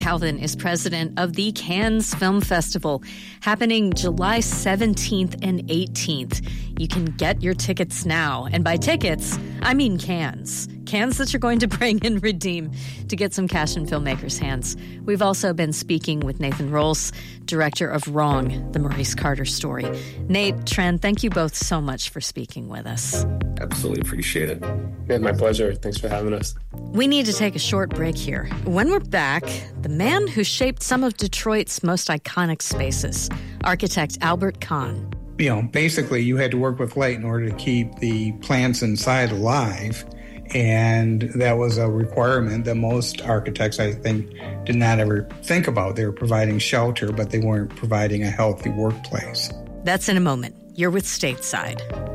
Calvin is president of the Cannes Film Festival, happening July 17th and 18th. You can get your tickets now. And by tickets, I mean cans. Cans that you're going to bring and redeem to get some cash in filmmakers' hands. We've also been speaking with Nathan Rolls, director of Wrong, the Maurice Carter story. Nate, Tran, thank you both so much for speaking with us. Absolutely appreciate it. Yeah, my pleasure. Thanks for having us. We need to take a short break here. When we're back, the man who shaped some of Detroit's most iconic spaces, architect Albert Kahn. Basically, you had to work with light in order to keep the plants inside alive. And that was a requirement that most architects, I think, did not ever think about. They were providing shelter, but they weren't providing a healthy workplace. That's in a moment. You're with Stateside.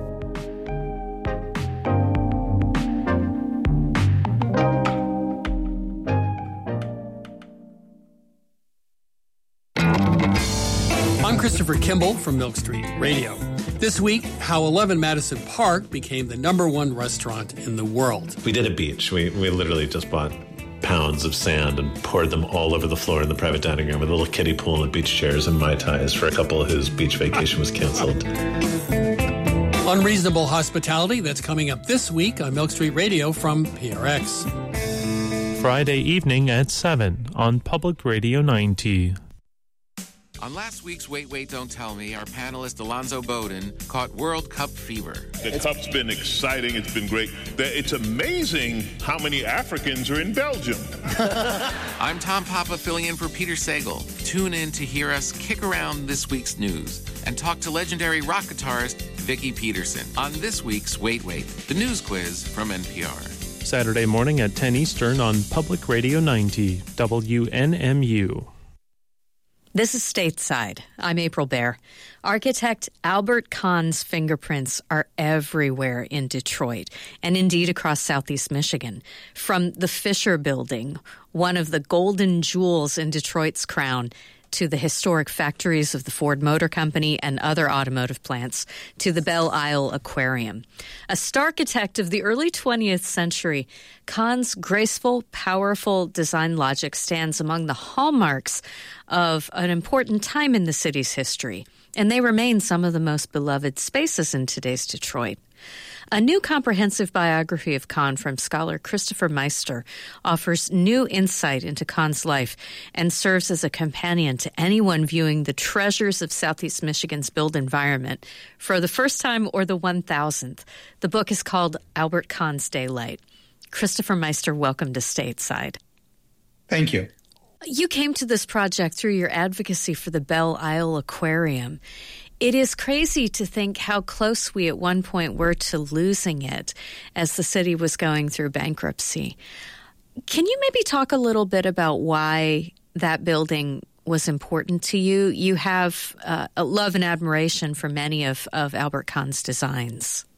I'm Christopher Kimball from Milk Street Radio. This week, how 11 Madison Park became the #1 restaurant in the world. We did a beach. We literally just bought pounds of sand and poured them all over the floor in the private dining room with a little kiddie pool and beach chairs and Mai Tais for a couple whose beach vacation was canceled. Unreasonable Hospitality, that's coming up this week on Milk Street Radio from PRX. Friday evening at 7 on Public Radio 90. On last week's Wait, Wait, Don't Tell Me, our panelist Alonzo Bowden caught World Cup fever. The Cup's been exciting. It's been great. It's amazing how many Africans are in Belgium. I'm Tom Papa filling in for Peter Sagal. Tune in to hear us kick around this week's news and talk to legendary rock guitarist Vicki Peterson on this week's Wait, Wait, the news quiz from NPR. Saturday morning at 10 Eastern on Public Radio 90, WNMU. This is Stateside. I'm April Baer. Architect Albert Kahn's fingerprints are everywhere in Detroit, and indeed across southeast Michigan. From the Fisher Building, one of the golden jewels in Detroit's crown, to the historic factories of the Ford Motor Company and other automotive plants, to the Belle Isle Aquarium. A starchitect of the early 20th century, Kahn's graceful, powerful design logic stands among the hallmarks of an important time in the city's history, and they remain some of the most beloved spaces in today's Detroit. A new comprehensive biography of Kahn from scholar Christopher Meister offers new insight into Kahn's life and serves as a companion to anyone viewing the treasures of Southeast Michigan's built environment for the first time or the 1000th. The book is called Albert Kahn's Daylight. Christopher Meister, welcome to Stateside. Thank you. You came to this project through your advocacy for the Belle Isle Aquarium. It is crazy to think how close we at one point were to losing it as the city was going through bankruptcy. Can you maybe talk a little bit about why that building was important to you? You have a love and admiration for many of Albert Kahn's designs.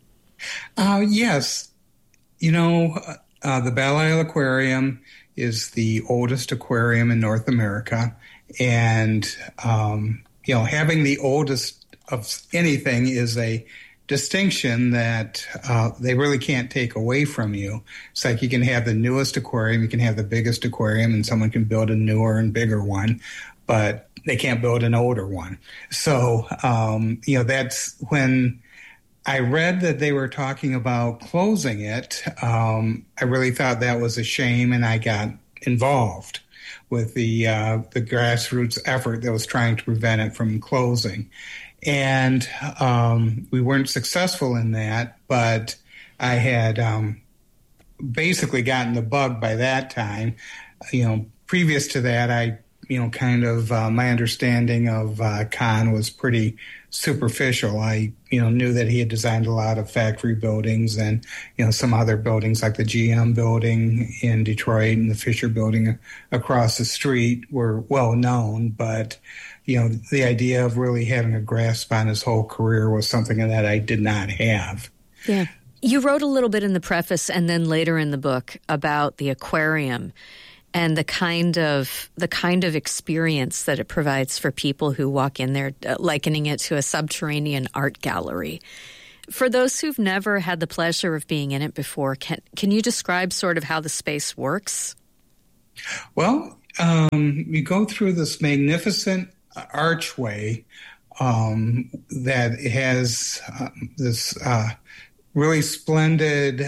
Yes. The Belle Isle Aquarium is the oldest aquarium in North America. And, having the oldest of anything is a distinction that they really can't take away from you. It's like you can have the newest aquarium, you can have the biggest aquarium, and someone can build a newer and bigger one, but they can't build an older one. So, that's when I read that they were talking about closing it. I really thought that was a shame, and I got involved with the grassroots effort that was trying to prevent it from closing. And we weren't successful in that, but I had basically gotten the bug by that time. Previous to that, my understanding of Kahn was pretty superficial. I, knew that he had designed a lot of factory buildings and, some other buildings like the GM building in Detroit and the Fisher building across the street were well known. But, the idea of really having a grasp on his whole career was something that I did not have. Yeah. You wrote a little bit in the preface and then later in the book about the aquarium and the kind of experience that it provides for people who walk in there, likening it to a subterranean art gallery. For those who've never had the pleasure of being in it before, can you describe sort of how the space works? Well, You go through this magnificent archway that has this really splendid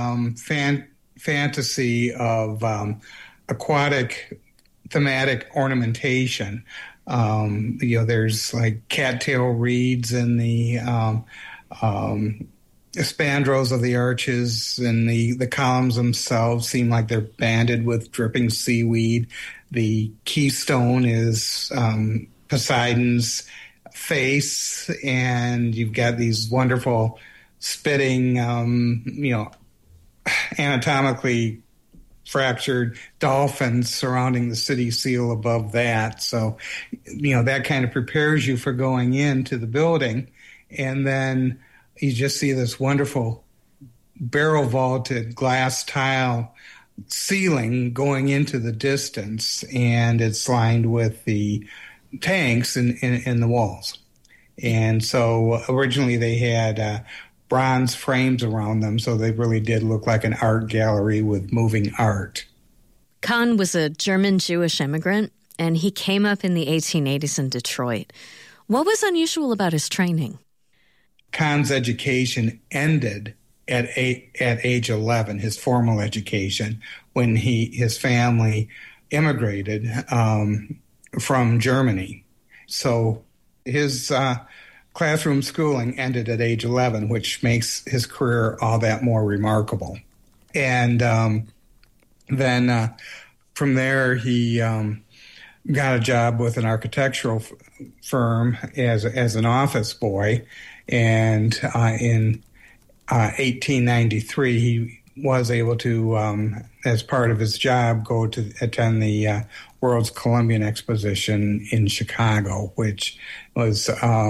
fantasy of aquatic thematic ornamentation. There's like cattail reeds in the spandrels of the arches, and the columns themselves seem like they're banded with dripping seaweed. The keystone is Poseidon's face, and you've got these wonderful spitting, anatomically fractured dolphins surrounding the city seal above that. So, that kind of prepares you for going into the building. And then you just see this wonderful barrel vaulted glass tile ceiling going into the distance, and it's lined with the tanks in the walls. And so originally they had bronze frames around them, so they really did look like an art gallery with moving art. Kahn was a German Jewish immigrant, and he came up in the 1880s in Detroit. What was unusual about his training? Kahn's education ended at age 11, his formal education, when his family immigrated from Germany. So his classroom schooling ended at age 11, which makes his career all that more remarkable. And then from there, he got a job with an architectural firm as an office boy. And in 1893, he was able to, as part of his job, go to attend the World's Columbian Exposition in Chicago, which was,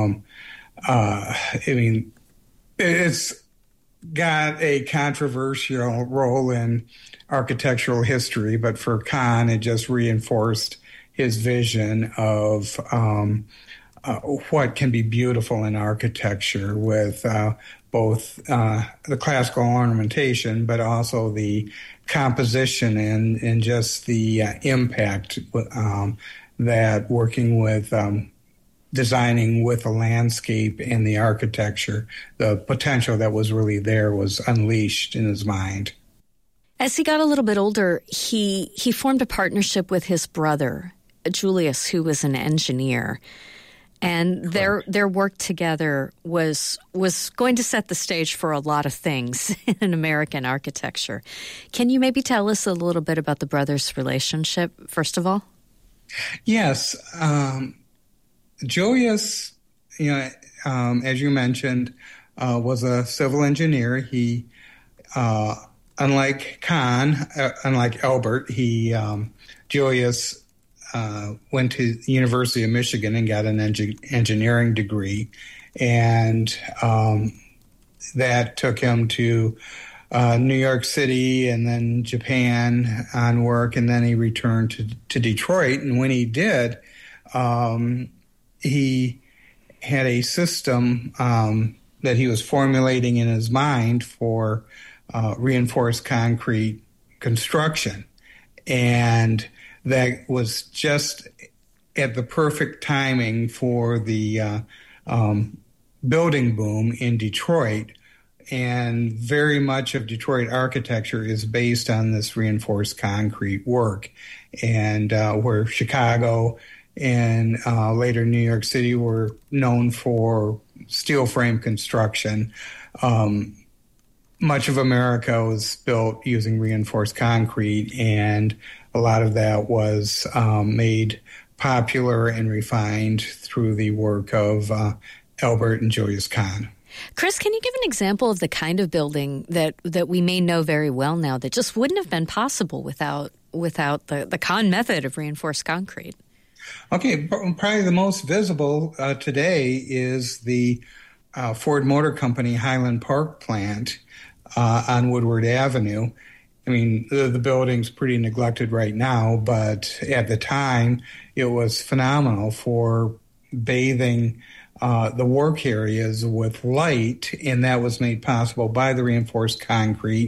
it's got a controversial role in architectural history, but for Kahn, it just reinforced his vision of what can be beautiful in architecture with both the classical ornamentation, but also the composition and just the impact that working with designing with the landscape and the architecture, the potential that was really there was unleashed in his mind. As he got a little bit older, he formed a partnership with his brother, Julius, who was an engineer. And their work together was going to set the stage for a lot of things in American architecture. Can you maybe tell us a little bit about the brothers' relationship, first of all? Yes. Julius, as you mentioned, was a civil engineer. He, unlike Kahn, unlike Albert, Julius went to the University of Michigan and got an engineering degree, and that took him to New York City and then Japan on work, and then he returned to Detroit. And when he did, he had a system that he was formulating in his mind for reinforced concrete construction, and that was just at the perfect timing for the building boom in Detroit. And very much of Detroit architecture is based on this reinforced concrete work. And where Chicago and later New York City were known for steel frame construction, much of America was built using reinforced concrete, and a lot of that was made popular and refined through the work of Albert and Julius Kahn. Chris, can you give an example of the kind of building that we may know very well now that just wouldn't have been possible without the Kahn method of reinforced concrete? Okay, probably the most visible today is the Ford Motor Company Highland Park plant on Woodward Avenue. I mean, the building's pretty neglected right now, but at the time, it was phenomenal for bathing the work areas with light, and that was made possible by the reinforced concrete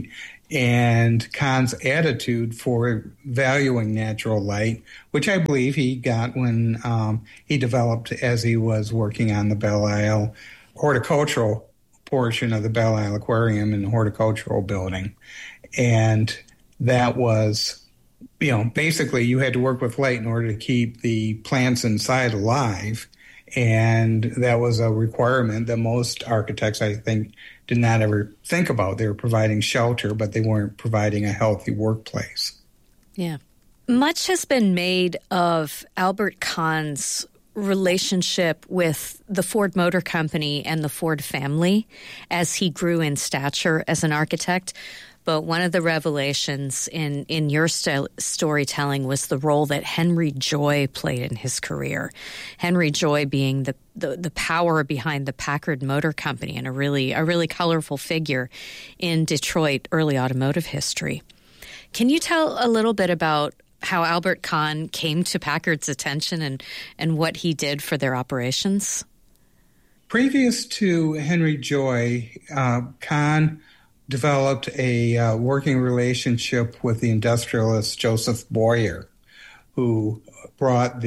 and Kahn's attitude for valuing natural light, which I believe he got when he developed as he was working on the Belle Isle horticultural portion of the Belle Isle Aquarium and the horticultural building. And that was, basically you had to work with light in order to keep the plants inside alive. And that was a requirement that most architects, I think, did not ever think about. They were providing shelter, but they weren't providing a healthy workplace. Yeah. Much has been made of Albert Kahn's relationship with the Ford Motor Company and the Ford family as he grew in stature as an architect. But one of the revelations in your storytelling was the role that Henry Joy played in his career. Henry Joy being the power behind the Packard Motor Company and a really colorful figure in Detroit early automotive history. Can you tell a little bit about how Albert Kahn came to Packard's attention and what he did for their operations? Previous to Henry Joy, Kahn developed a working relationship with the industrialist Joseph Boyer, who brought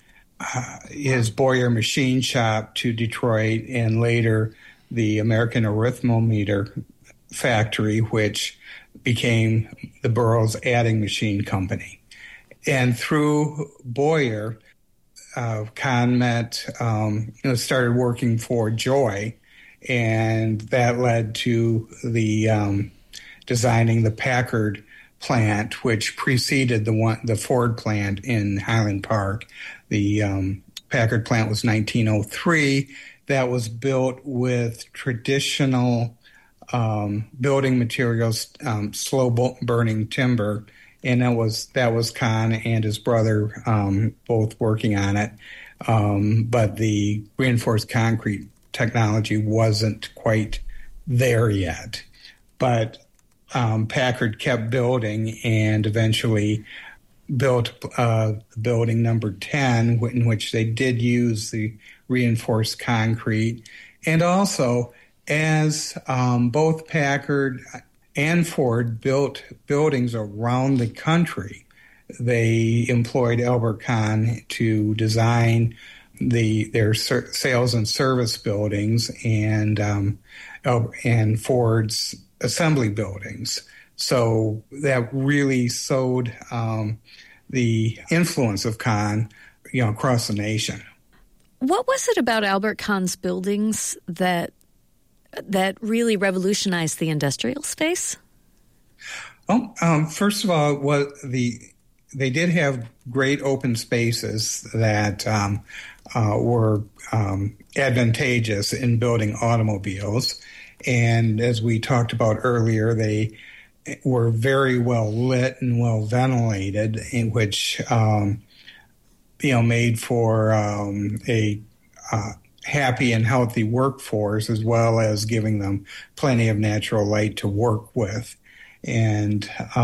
his Boyer machine shop to Detroit and later the American Arithmometer factory, which became the borough's adding machine company. And through Boyer, Kahn started working for Joy, and that led to the designing the Packard plant, which preceded the Ford plant in Highland Park. The Packard plant was 1903. That was built with traditional building materials, slow-burning timber, and that was Kahn and his brother both working on it. But the reinforced concrete technology wasn't quite there yet. But Packard kept building and eventually built building number 10, in which they did use the reinforced concrete. And also, as both Packard and Ford built buildings around the country, they employed Albert Kahn to design their sales and service buildings and Ford's assembly buildings. So that really sowed the influence of Kahn, across the nation. What was it about Albert Kahn's buildings that really revolutionized the industrial space? First of all, they did have great open spaces that were advantageous in building automobiles. And as we talked about earlier, they were very well lit and well ventilated, in which made for a happy and healthy workforce, as well as giving them plenty of natural light to work with. And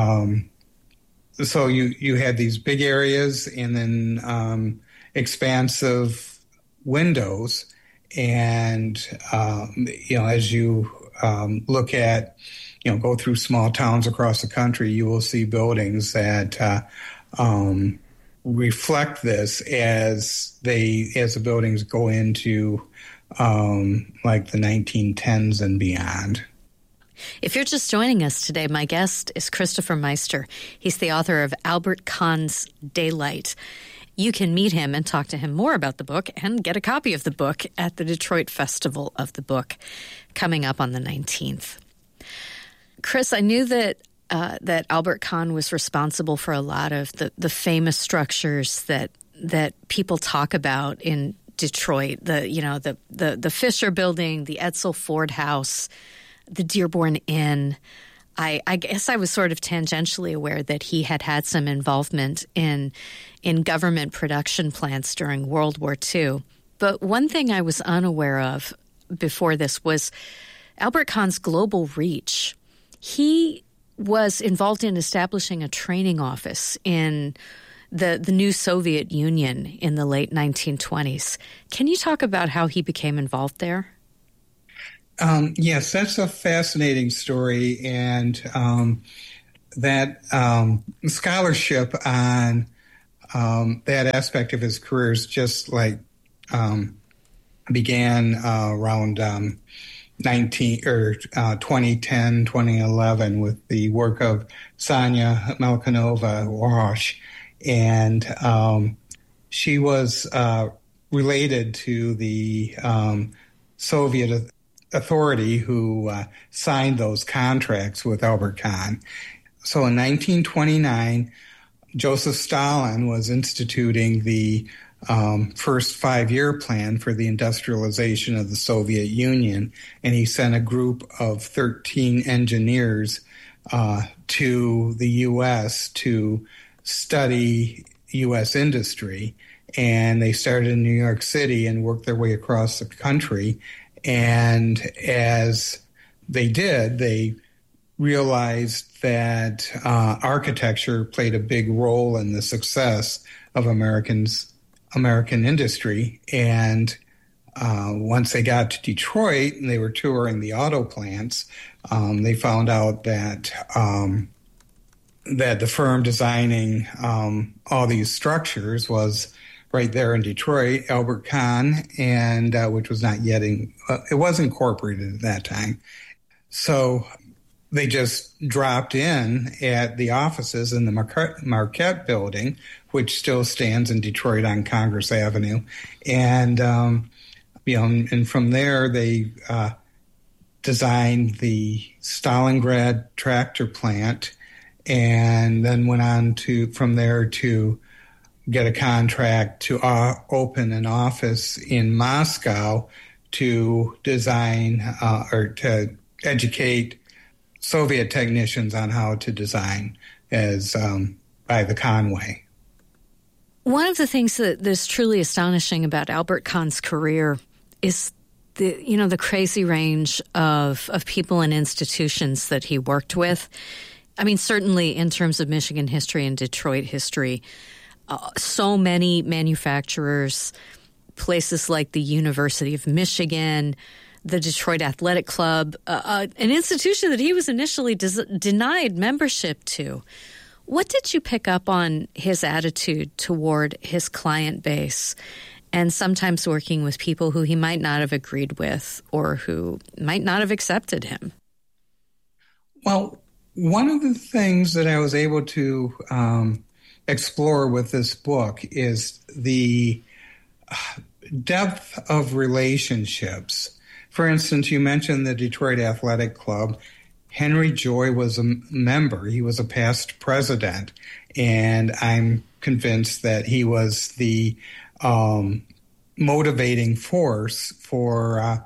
so you had these big areas and then expansive windows. And, as you look at, go through small towns across the country, you will see buildings that reflect this as the buildings go into like the 1910s and beyond. If you're just joining us today, my guest is Christopher Meister. He's the author of Albert Kahn's Daylight. You can meet him and talk to him more about the book and get a copy of the book at the Detroit Festival of the Book coming up on the 19th. Chris, I knew that Albert Kahn was responsible for a lot of the famous structures that people talk about in Detroit. The Fisher Building, the Edsel Ford House, the Dearborn Inn. I guess I was sort of tangentially aware that he had some involvement in government production plants during World War II. But one thing I was unaware of before this was Albert Kahn's global reach. He was involved in establishing a training office in the new Soviet Union in the late 1920s. Can you talk about how he became involved there? Yes, that's a fascinating story, and that scholarship on that aspect of his career is just like began around 2010, 2011 with the work of Sonia Melkonova-Walsh, and she was related to the Soviet authority who signed those contracts with Albert Kahn. So in 1929, Joseph Stalin was instituting the first 5-year plan for the industrialization of the Soviet Union, and he sent a group of 13 engineers to the U.S. to study U.S. industry. And they started in New York City and worked their way across the country. And as they did, they realized that architecture played a big role in the success of American industry. And once they got to Detroit and they were touring the auto plants, they found out that that the firm designing all these structures was right there in Detroit, Albert Kahn, and which was not yet it was incorporated at that time. So they just dropped in at the offices in the Marquette building, which still stands in Detroit on Congress Avenue, and and from there they designed the Stalingrad tractor plant, and then went on from there to get a contract to open an office in Moscow to design or to educate Soviet technicians on how to design as by the Kahn way. One of the things that is truly astonishing about Albert Kahn's career is the crazy range of people and institutions that he worked with. I mean, certainly in terms of Michigan history and Detroit history, so many manufacturers, places like the University of Michigan, the Detroit Athletic Club, an institution that he was initially denied membership to. What did you pick up on his attitude toward his client base, and sometimes working with people who he might not have agreed with or who might not have accepted him? Well, one of the things that I was able to explore with this book is the depth of relationships. For instance, you mentioned the Detroit Athletic Club. Henry Joy was a member. He was a past president, and I'm convinced that he was the motivating force for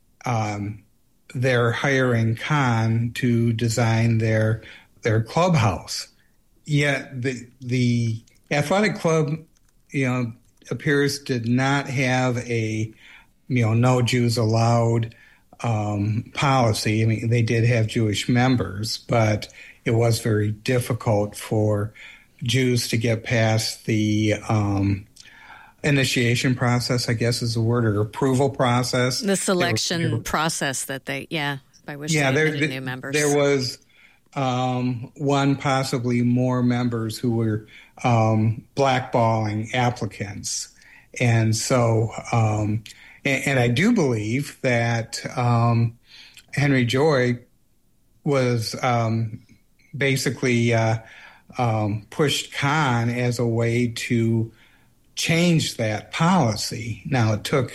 their hiring Kahn to design their clubhouse. Yet the athletic club, appears did not have a no Jews allowed policy. I mean, they did have Jewish members, but it was very difficult for Jews to get past the initiation process, I guess is the word, or approval process. The selection process that by which they admitted new members. There was one, possibly more members who were blackballing applicants. And so, and I do believe that Henry Joy was basically pushed Kahn as a way to change that policy. Now, it took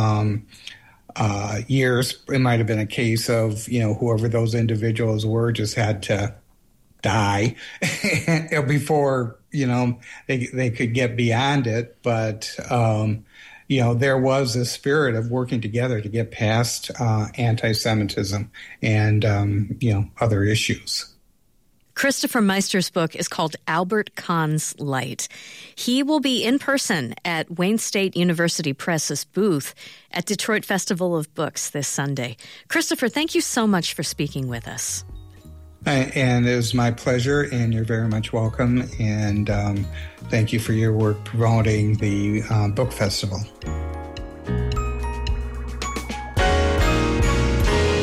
years. It might have been a case of, whoever those individuals were just had to die before, they could get beyond it. But, there was a spirit of working together to get past anti-Semitism and, other issues. Christopher Meister's book is called Albert Kahn's Light. He will be in person at Wayne State University Press's booth at Detroit Festival of Books this Sunday. Christopher, thank you so much for speaking with us. And it was my pleasure, and you're very much welcome. And thank you for your work promoting the book festival.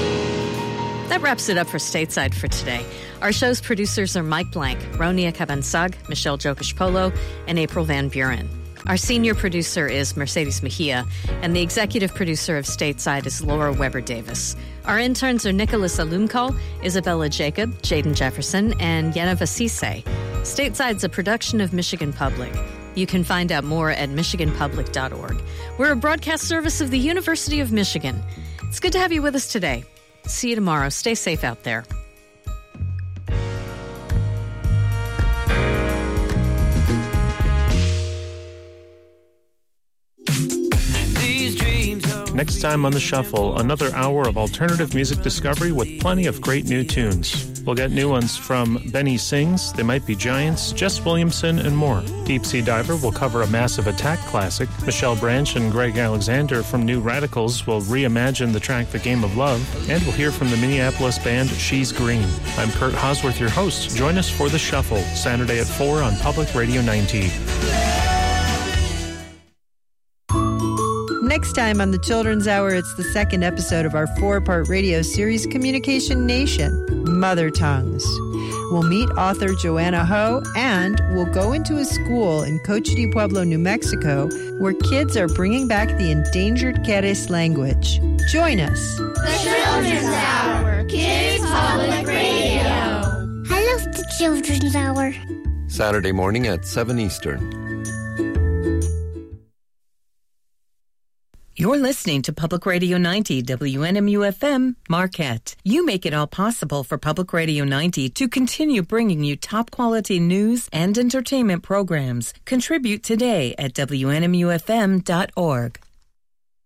That wraps it up for Stateside for today. Our show's producers are Mike Blank, Ronia Cabansag, Michelle Jokish-Polo, and April Van Buren. Our senior producer is Mercedes Mejia, and the executive producer of Stateside is Laura Weber-Davis. Our interns are Nicholas Alumkal, Isabella Jacob, Jaden Jefferson, and Yenna Vasise. Stateside's a production of Michigan Public. You can find out more at michiganpublic.org. We're a broadcast service of the University of Michigan. It's good to have you with us today. See you tomorrow. Stay safe out there. Next time on The Shuffle, another hour of alternative music discovery with plenty of great new tunes. We'll get new ones from Benny Sings, They Might Be Giants, Jess Williamson, and more. Deep Sea Diver will cover a Massive Attack classic. Michelle Branch and Greg Alexander from New Radicals will reimagine the track The Game of Love. And we'll hear from the Minneapolis band She's Green. I'm Kurt Hosworth, your host. Join us for The Shuffle, Saturday at 4 on Public Radio 90. Next time on the Children's Hour, it's the second episode of our 4-part radio series, Communication Nation, Mother Tongues. We'll meet author Joanna Ho, and we'll go into a school in Coche de Pueblo, New Mexico, where kids are bringing back the endangered Querés language. Join us. The Children's Hour, Kids Public Radio. I love the Children's Hour. Saturday morning at 7 Eastern. You're listening to Public Radio 90 WNMU-FM, Marquette. You make it all possible for Public Radio 90 to continue bringing you top-quality news and entertainment programs. Contribute today at WNMUFM.org.